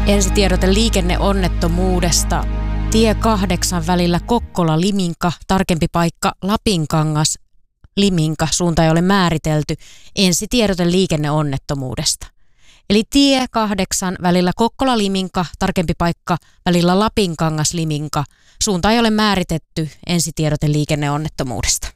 Ensitiedote liikenneonnettomuudesta. Tie 8 välillä Kokkola-Liminka, tarkempi paikka Lapinkangas, Liminka, suunta ei ole määritelty. Ensitiedote liikenneonnettomuudesta. Eli tie 8 välillä Kokkola-Liminka, tarkempi paikka välillä Lapinkangas, Liminka, suunta ei ole määritetty. Ensitiedote liikenneonnettomuudesta.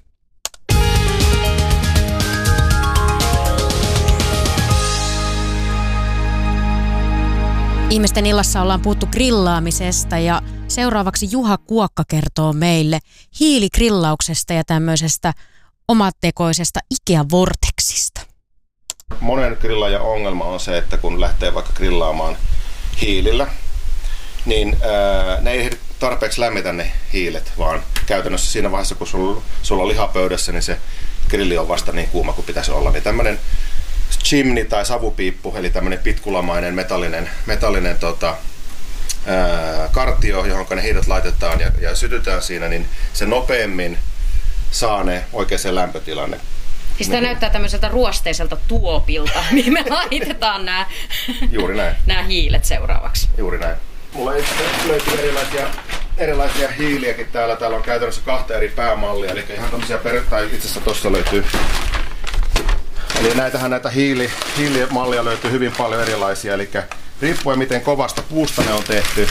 Ihmisten illassa ollaan puhuttu grillaamisesta ja seuraavaksi Juha Kuokka kertoo meille hiiligrillauksesta ja tämmöisestä omatekoisesta Ikea-vorteksista. Monen grillaajan ongelma on se, että kun lähtee vaikka grillaamaan hiilillä, niin ne ei tarpeeksi lämmitä ne hiilet, vaan käytännössä siinä vaiheessa, kun sulla on liha pöydässä, niin se grilli on vasta niin kuuma kuin pitäisi olla. Niin tämmöinen chimney tai savupiippu, eli tämmöinen pitkulamainen metallinen kartio, johon ne hiilet laitetaan ja sytytään siinä, niin se nopeammin saa ne oikeaan lämpötilanne. Siis tämä näyttää tämmöiseltä ruosteiselta tuopilta, mihin me laitetaan nämä hiilet seuraavaksi. Juuri näin. Mulla löytyy erilaisia hiiliäkin täällä. Täällä on käytännössä 2 eri päämallia, eli ihan tämmöisiä tai itse asiassa tuossa löytyy. Eli näitä hiilimallia löytyy hyvin paljon erilaisia, eli riippuen miten kovasta puusta ne on tehty,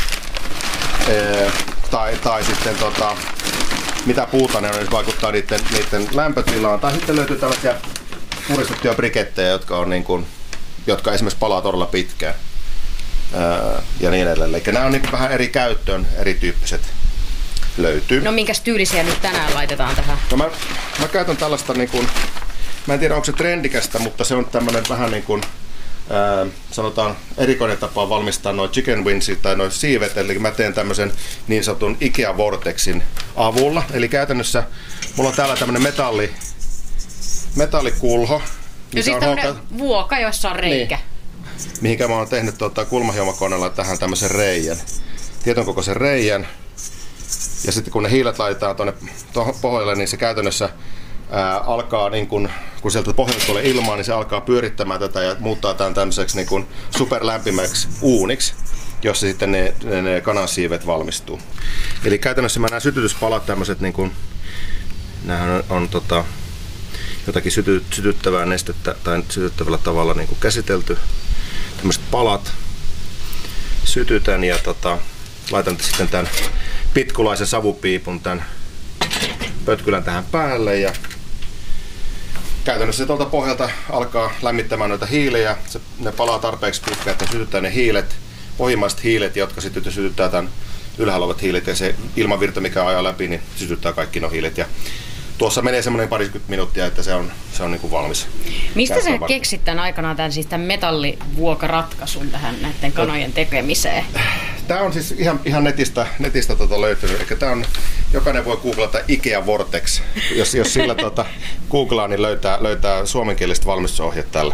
tai sitten mitä puuta ne on, niin vaikuttaa niiden lämpötilaan. Tai sitten löytyy tällaisia puristettuja brikettejä, jotka esimerkiksi palaa todella pitkään. Ja niin edelleen. Eli nämä on vähän eri käyttöön, erityyppiset löytyy. No minkäs tyylisiä nyt tänään laitetaan tähän? No mä käytän tällaista, mä en tiedä onko se trendikästä, mutta se on tämmöinen vähän sanotaan erikoinen tapa valmistaa noin chicken wingsit tai noin siivet, eli mä teen tämmöisen niin sanotun Ikea-vortexin avulla. Eli käytännössä mulla on täällä tämmöinen metallikulho. No siis tämmöinen vuoka, jossa on reikä. Niin, mihinkä mä oon tehnyt kulmahiomakoneella tähän tämmöisen reijän. Tietyn kokoisen reijän. Ja sitten kun ne hiilet laitetaan tuonne pohjalle, niin se käytännössä alkaa, kun sieltä pohjalta tulee ilmaa, niin se alkaa pyörittämään tätä ja muuttaa tämän tämmöiseksi superlämpimäksi uuniksi, jossa sitten ne kanansiivet valmistuu. Eli käytännössä nämä sytytyspalat, tämmöiset, nämähän on jotakin sytyttävää nestettä tai sytyttävällä tavalla käsitelty. Tämmöiset palat sytytän ja laitan sitten tämän pitkulaisen savupiipun tämän pötkylän tähän päälle ja käytännössä tuolta pohjalta alkaa lämmittämään noita hiilejä. Ne palaa tarpeeksi pitkään, että sytyttää ne hiilet, pohjimmaiset hiilet, jotka sitten sytyttää tämän ylhäällä olevat hiilet ja se ilmavirta, mikä ajaa läpi, niin sytyttää kaikki nuo hiilet. Ja tuossa menee semmoinen parikymmentä minuuttia, että se on valmis. Mistä sä keksit tämän aikanaan tämän metallivuokaratkaisun tähän näiden kanojen tekemiseen? Tämä on siis ihan netistä löytynyt. Eli tämä on, jokainen voi googlata Ikea Vortex. Jos sillä googlaa, niin löytää suomenkieliset valmistusohjeet tällä.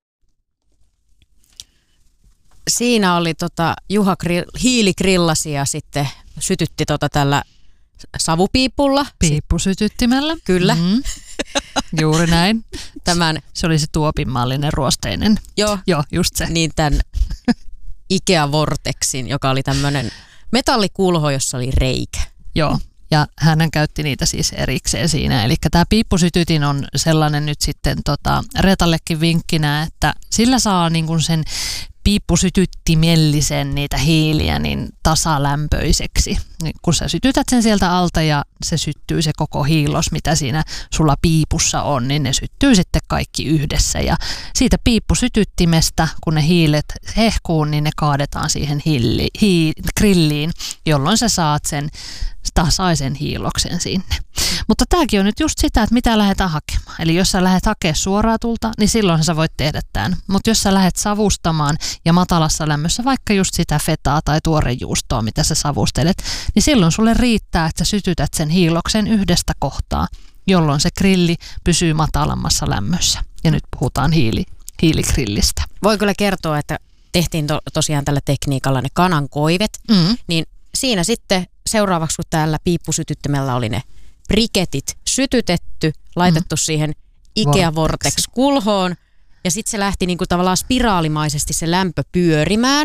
Siinä oli Juha hiiligrillasi ja sitten sytytti tällä savupiipulla. Piippusytyttimellä. Kyllä. Mm-hmm. Juuri näin. Se oli se tuopinmallinen ruosteinen. Joo, just se. Niin tämän Ikea-vortexin, joka oli tämmöinen metallikulho, jossa oli reikä. Joo, ja hän käytti niitä siis erikseen siinä. Eli tämä piippusytytin on sellainen nyt sitten Reetallekin vinkkinä, että sillä saa sen piippusytyttimellisen niitä hiiliä niin tasalämpöiseksi. Kun sä sytytät sen sieltä alta ja se syttyy se koko hiilos, mitä siinä sulla piipussa on, niin ne syttyy sitten kaikki yhdessä. Ja siitä piippusytyttimestä, kun ne hiilet hehkuu, niin ne kaadetaan siihen grilliin, jolloin sä saat sen tasaisen hiiloksen sinne. Mutta tämäkin on nyt just sitä, että mitä lähdetään hakemaan. Eli jos sä lähdet hakemaan suoraa tulta, niin silloin sä voit tehdä tämän. Mutta jos sä lähdet savustamaan ja matalassa lämmössä vaikka just sitä fetaa tai tuorejuustoa, mitä sä savustelet, niin silloin sulle riittää, että sä sytytät sen hiiloksen yhdestä kohtaa, jolloin se grilli pysyy matalammassa lämmössä. Ja nyt puhutaan hiiligrillistä. Voi kyllä kertoa, että tehtiin tosiaan tällä tekniikalla ne kanankoivet, niin siinä sitten seuraavaksi, kun täällä piippusytyttimellä oli ne briketit sytytetty, laitettu siihen Ikea Vortex-kulhoon, ja sitten se lähti tavallaan spiraalimaisesti se lämpö pyörimään,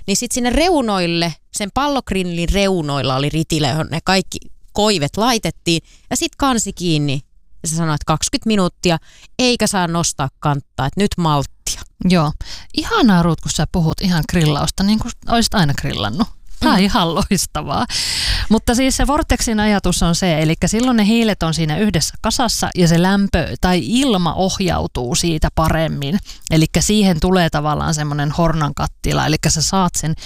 niin sitten sinne reunoille, sen pallogrillin reunoilla oli ritile, johon ne kaikki koivet laitettiin ja sitten kansi kiinni. Ja sä sanoit 20 minuuttia, eikä saa nostaa kanttaa, että nyt malttia. Joo. Ihanaa, Ruut, kun sä puhut ihan grillausta, niin kuin olisit aina grillannut. Tämä on ihan loistavaa. Mutta siis se Vortexin ajatus on se, eli silloin ne hiilet on siinä yhdessä kasassa ja se lämpö tai ilma ohjautuu siitä paremmin. Eli siihen tulee tavallaan semmoinen hornan kattila, eli sä saat sen